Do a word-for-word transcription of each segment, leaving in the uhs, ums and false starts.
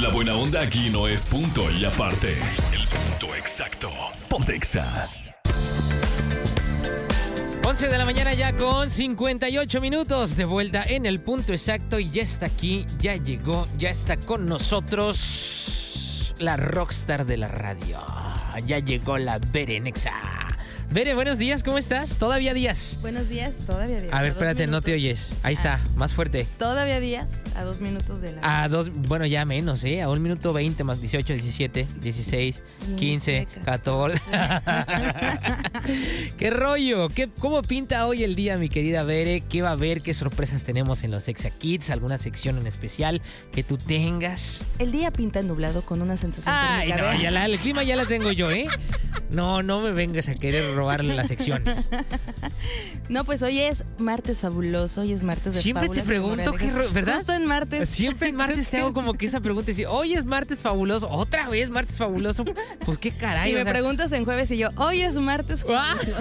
La buena onda aquí no es punto y aparte. El punto exacto. Ponte Exa. once de la mañana ya con cincuenta y ocho minutos, de vuelta en el punto exacto y ya está aquí, ya llegó, ya está con nosotros la rockstar de la radio. Ya llegó la Bere en Exa. Bere, buenos días, ¿cómo estás? ¿Todavía días? Buenos días, todavía días. A ver, espérate, no te oyes. Ahí está, más fuerte. Todavía días, a dos minutos de la... A dos, bueno, ya menos, ¿eh? A un minuto veinte más dieciocho, diecisiete, dieciséis, quince, catorce. ¿Qué rollo? ¿Qué, ¿Cómo pinta hoy el día, mi querida Bere? ¿Qué va a haber? ¿Qué sorpresas tenemos en los Exa Kids? ¿Alguna sección en especial que tú tengas? El día pinta nublado con una sensación Ay, térmica. no, ya la, el clima ya la tengo yo, ¿eh? No, no me vengas a querer robarle las secciones. No, pues hoy es martes fabuloso, hoy es martes de Siempre fábulas te pregunto, y qué ro- ¿verdad? Justo en martes. Siempre en martes te hago como que esa pregunta y si hoy es martes fabuloso, otra vez martes fabuloso, pues qué caray. Y me o sea, preguntas en jueves y yo, hoy es martes fabuloso.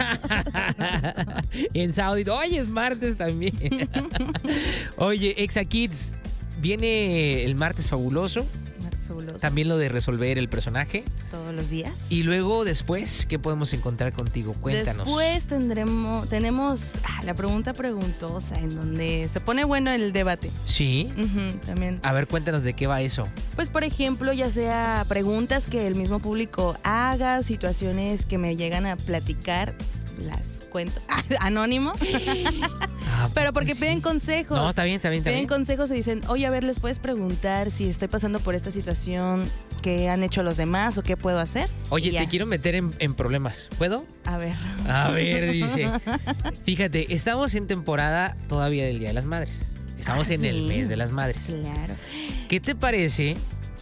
en sábado, hoy es martes también. Oye, Exa Kids, viene el martes fabuloso. Martes fabuloso. También lo de resolver el personaje. Todos los días. Y luego después, ¿qué podemos encontrar contigo? Cuéntanos. Después tendremos, tenemos ah, la pregunta preguntosa en donde se pone bueno el debate. Sí. Ujú, también. A ver, cuéntanos de qué va eso. Pues, por ejemplo, ya sea preguntas que el mismo público haga, situaciones que me llegan a platicar, las cuento. Anónimo. Ah, Pero porque pues, piden sí. consejos. No, está bien, está bien, está Piden bien. consejos y dicen, oye, a ver, ¿les puedes preguntar si estoy pasando por esta situación? ¿Qué han hecho los demás o qué puedo hacer? Oye, Y ya. te quiero meter en, en problemas. ¿Puedo? A ver. A ver, dice. Fíjate, estamos en temporada todavía del Día de las Madres. Estamos Ah, en el sí. mes de las madres. Claro. ¿Qué te parece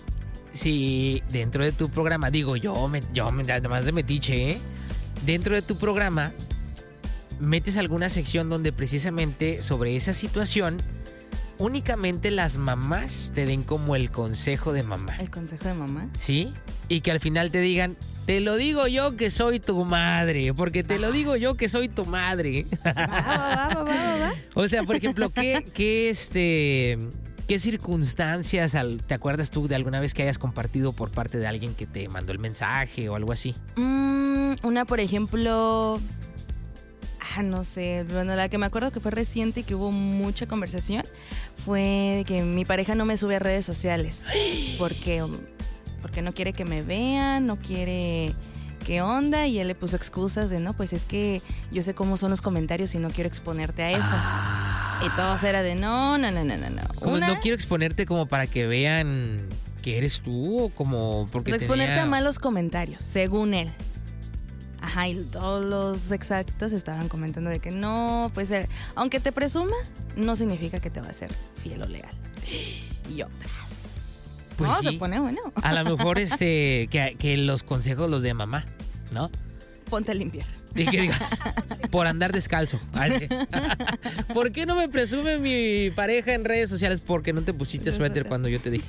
si dentro de tu programa, digo yo, me, yo me- además de metiche, ¿eh? Dentro de tu programa metes alguna sección donde precisamente sobre esa situación únicamente las mamás te den como el consejo de mamá, El consejo de mamá. ¿sí? Y que al final te digan, te lo digo yo que soy tu madre, porque te lo digo yo que soy tu madre. Va, va, va, va, va, va. O sea, por ejemplo, ¿qué, qué, este, qué circunstancias al- te acuerdas tú de alguna vez que hayas compartido por parte de alguien que te mandó el mensaje o algo así? Mm, una, por ejemplo... Ah, no sé. Bueno, la que me acuerdo que fue reciente y que hubo mucha conversación fue de que mi pareja no me sube a redes sociales. Porque, porque no quiere que me vean, no quiere... ¿Qué onda? Y él le puso excusas de, no, pues es que yo sé cómo son los comentarios y no quiero exponerte a eso. Y todo era de, no, no, no, no, no, no. Como Una, no quiero exponerte como para que vean que eres tú o como porque pues exponerte tenía- a malos comentarios, según él. Ajá, y todos los exactos estaban comentando de que no, pues él, aunque te presuma, no significa que te va a ser fiel o leal. Y yo, Pues no, sí. se pone bueno. A lo mejor este que, que los consejos los de mamá, ¿no? Ponte a limpiar. Y que diga, por andar descalzo. Así. ¿Por qué no me presume mi pareja en redes sociales? Porque no te pusiste suéter cuando yo te dije.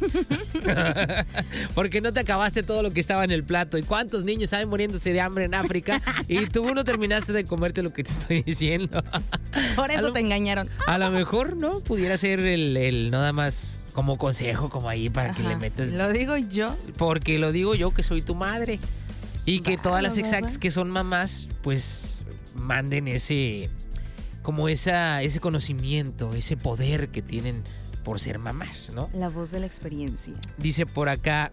Porque no te acabaste todo lo que estaba en el plato. ¿Y cuántos niños saben muriéndose de hambre en África? Y tú no terminaste de comerte lo que te estoy diciendo. Por A eso lo- te engañaron. A lo mejor, ¿no? Pudiera ser el, el nada más como consejo, como ahí para que Ajá, le metas. Lo digo yo. Porque lo digo yo que soy tu madre. Y que Va, todas las va, exactas va. que son mamás, pues manden ese, como esa, ese conocimiento, ese poder que tienen por ser mamás, ¿no? La voz de la experiencia. Dice por acá,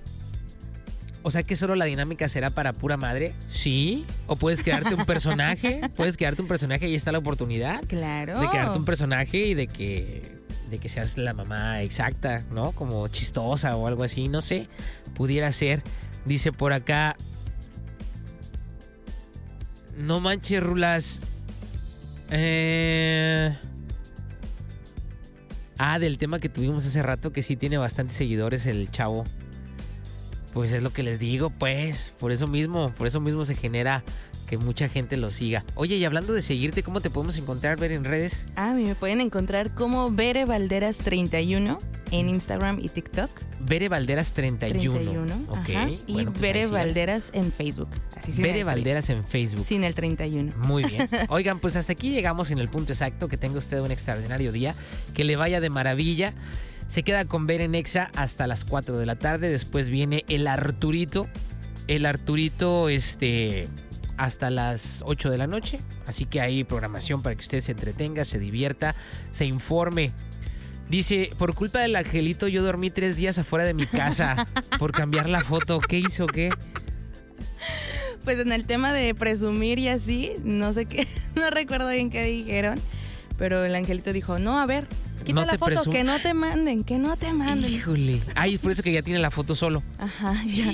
o sea que solo la dinámica será para pura madre, sí. O puedes crearte un personaje, puedes crearte un personaje y ahí está la oportunidad Claro. de crearte un personaje y de que de que seas la mamá exacta, ¿no? Como chistosa o algo así, no sé, pudiera ser. Dice por acá, no manches, Rulas. Eh... Ah, del tema que tuvimos hace rato, que sí tiene bastantes seguidores el chavo. Pues es lo que les digo, pues, por eso mismo, por eso mismo se genera que mucha gente lo siga. Oye, y hablando de seguirte, ¿cómo te podemos encontrar, ver en redes? Ah, a mí me pueden encontrar como Bere Valderas treinta y uno en Instagram y TikTok. Bere Valderas treinta y uno. treinta y uno. Ok. Ajá. Y bueno, pues Bere ahí síganla. Valderas en Facebook. Así sin Bere el- Valderas en Facebook. Sin el treinta y uno. Muy bien. Oigan, pues hasta aquí llegamos en el punto exacto. Que tenga usted un extraordinario día. Que le vaya de maravilla. Se queda con Ver en Exa hasta las cuatro de la tarde. Después viene el Arturito. El Arturito, este, hasta las ocho de la noche. Así que hay programación para que usted se entretenga, se divierta, se informe. Dice, por culpa del Angelito yo dormí tres días afuera de mi casa por cambiar la foto. ¿Qué hizo? ¿Qué? Pues en el tema de presumir y así, no sé qué, no recuerdo bien qué dijeron, pero el Angelito dijo, no, a ver, quita No la te foto, presum- que no te manden, que no te manden. Híjole. Ay, es por eso que ya tiene la foto solo. Ajá, ya.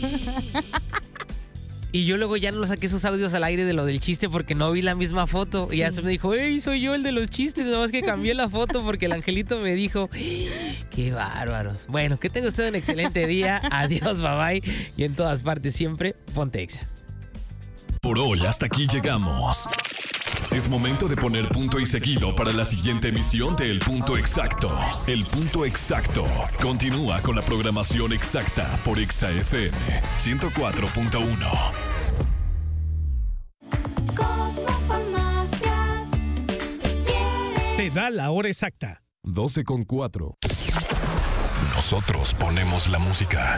Y yo luego ya no saqué esos audios al aire de lo del chiste porque no vi la misma foto. Y ya Sí. se me dijo, ¡ey, soy yo el de los chistes! Nada más que cambié la foto porque el Angelito me dijo, ¡qué bárbaros! Bueno, que tenga usted un excelente día. Adiós, bye bye. Y en todas partes siempre, ponte Exa. Por hoy hasta aquí llegamos. Es momento de poner punto y seguido para la siguiente emisión de El Punto Exacto. El Punto Exacto continúa con la programación exacta por Exa F M ciento cuatro punto uno. Cosmo Farmacias quiere. Te da la hora exacta. doce con cuatro. Nosotros ponemos la música.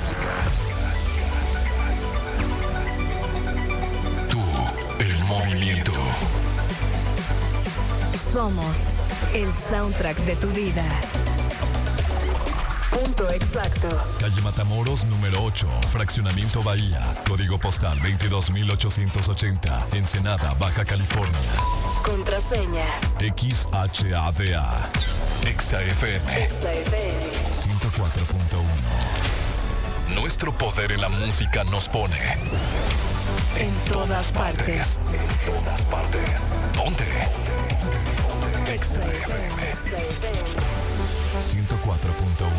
Tú, el movimiento. Somos el soundtrack de tu vida. Punto exacto. Calle Matamoros, número ocho, Fraccionamiento Bahía. Código postal veintidós mil ochocientos ochenta. Ensenada, Baja California. Contraseña. X H A D A. Exa F M Exa F M. ciento cuatro punto uno. Nuestro poder en la música nos pone En todas partes. En todas partes. Ponte. Exa F M Exa F M. ciento cuatro punto uno.